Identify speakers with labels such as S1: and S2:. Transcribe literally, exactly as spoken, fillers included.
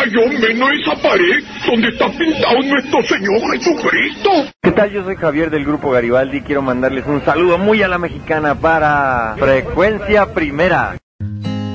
S1: yo menos esa pared donde está pintado nuestro Señor Jesucristo.
S2: ¿Qué tal? Yo soy Javier del Grupo Garibaldi. Quiero mandarles un saludo muy a la mexicana para Frecuencia Primera.